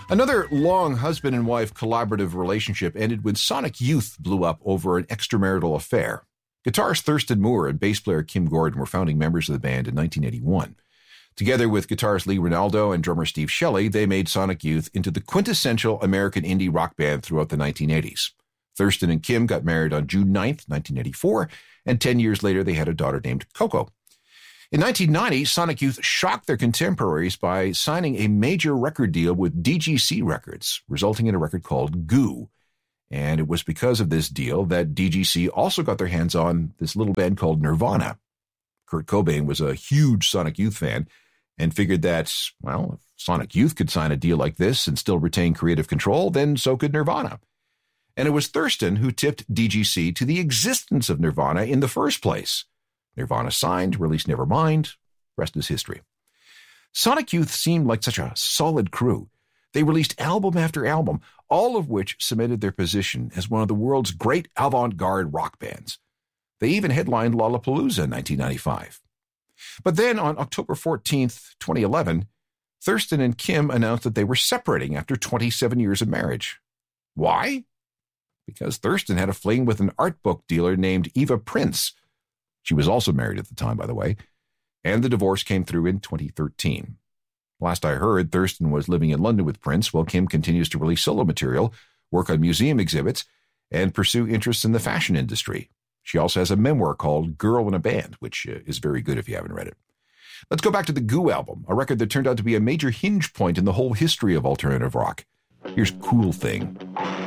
Another long husband and wife collaborative relationship ended when Sonic Youth blew up over an extramarital affair. Guitarist Thurston Moore and bass player Kim Gordon were founding members of the band in 1981. Together with guitarist Lee Ranaldo and drummer Steve Shelley, they made Sonic Youth into the quintessential American indie rock band throughout the 1980s. Thurston and Kim got married on June 9th, 1984, and 10 years later they had a daughter named Coco. In 1990, Sonic Youth shocked their contemporaries by signing a major record deal with DGC Records, resulting in a record called Goo. And it was because of this deal that DGC also got their hands on this little band called Nirvana. Kurt Cobain was a huge Sonic Youth fan and figured that, well, if Sonic Youth could sign a deal like this and still retain creative control, then so could Nirvana. And it was Thurston who tipped DGC to the existence of Nirvana in the first place. Nirvana signed, released Nevermind. Rest is history. Sonic Youth seemed like such a solid crew. They released album after album, all of which cemented their position as one of the world's great avant-garde rock bands. They even headlined Lollapalooza in 1995. But then on October 14th, 2011, Thurston and Kim announced that they were separating after 27 years of marriage. Why? Because Thurston had a fling with an art book dealer named Eva Prince. She was also married at the time, by the way, and the divorce came through in 2013. Last I heard, Thurston was living in London with Prince, while Kim continues to release solo material, work on museum exhibits, and pursue interests in the fashion industry. She also has a memoir called Girl in a Band, which is very good if you haven't read it. Let's go back to the Goo album, a record that turned out to be a major hinge point in the whole history of alternative rock. Here's Cool Thing.